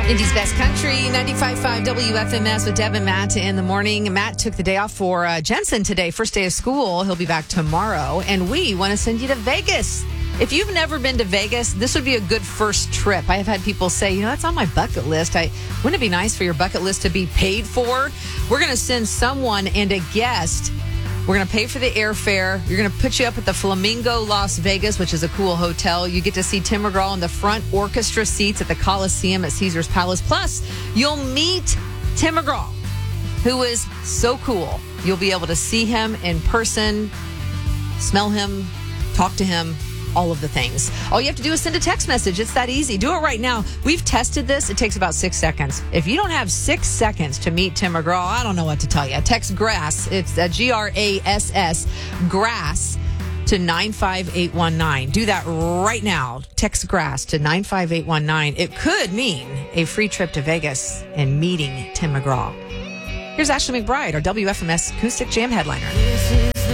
Indy's Best Country, 95.5 WFMS with Deb and Matt in the morning. Matt took the day off for Jensen today, first day of school. He'll be back tomorrow. And we want to send you to Vegas. If you've never been to Vegas, this would be a good first trip. I have had people say, that's on my bucket list. Wouldn't it be nice for your bucket list to be paid for? We're going to send someone and a guest. We're going to pay for the airfare. You're going to put you up at the Flamingo Las Vegas, which is a cool hotel. You get to see Tim McGraw in the front orchestra seats at the Coliseum at Caesars Palace. Plus, you'll meet Tim McGraw, who is so cool. You'll be able to see him in person, smell him, talk to him, all of the things. All you have to do is send a text message. It's that easy. Do it right now. We've tested this. It takes about 6 seconds. If you don't have 6 seconds to meet Tim McGraw, I don't know what to tell you. Text GRASS. It's GRASS, GRASS to 95819. Do that right now. Text GRASS to 95819. It could mean a free trip to Vegas and meeting Tim McGraw. Here's Ashley McBride, our WFMS Acoustic Jam headliner.